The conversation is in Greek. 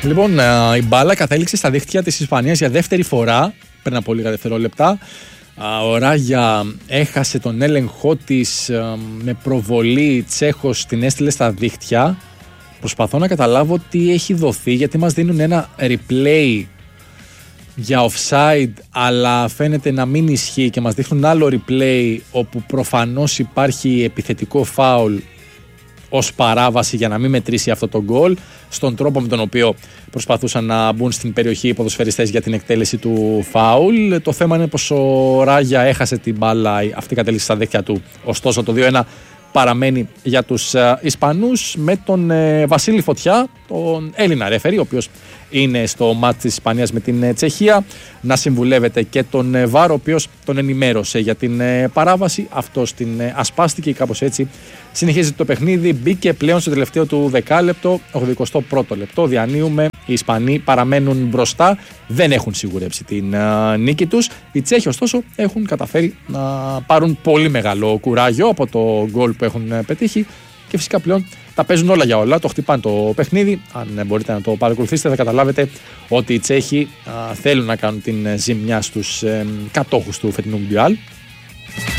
Λοιπόν, η μπάλα κατέληξε στα δίχτυα της Ισπανίας για δεύτερη φορά πριν από λίγα δευτερόλεπτα. Ο Ράγια έχασε τον έλεγχό της με προβολή. Τσέχος την έστειλε στα δίχτυα. Προσπαθώ να καταλάβω τι έχει δοθεί, γιατί μας δίνουν ένα replay για offside, αλλά φαίνεται να μην ισχύει και μας δείχνουν άλλο replay όπου προφανώς υπάρχει επιθετικό φάουλ ως παράβαση για να μην μετρήσει αυτό το γκολ, στον τρόπο με τον οποίο προσπαθούσαν να μπουν στην περιοχή οι ποδοσφαιριστές για την εκτέλεση του φάουλ. Το θέμα είναι πως ο Ράγια έχασε την μπάλα, αυτή κατέληξε στα δίχτυα του, ωστόσο το 2-1 παραμένει για τους Ισπανούς, με τον Βασίλη Φωτιά, τον Έλληνα ρέφερη, ο οποίος είναι στο μάτς της Ισπανίας με την Τσεχία, να συμβουλεύεται και τον ΒΑΡ, ο οποίος τον ενημέρωσε για την παράβαση. Αυτός την ασπάστηκε και κάπως έτσι συνεχίζει το παιχνίδι. Μπήκε πλέον στο τελευταίο του δεκάλεπτο, 81ο λεπτό. Διανύουμε. Οι Ισπανοί παραμένουν μπροστά, δεν έχουν σιγουρέψει την νίκη τους. Οι Τσέχοι ωστόσο έχουν καταφέρει να πάρουν πολύ μεγάλο κουράγιο από το γκολ που έχουν πετύχει και φυσικά πλέον τα παίζουν όλα για όλα, το χτυπάνε το παιχνίδι. Αν μπορείτε να το παρακολουθήσετε θα καταλάβετε ότι οι Τσέχοι θέλουν να κάνουν την ζημιά στους κατόχους του φετινού Μουντιάλ.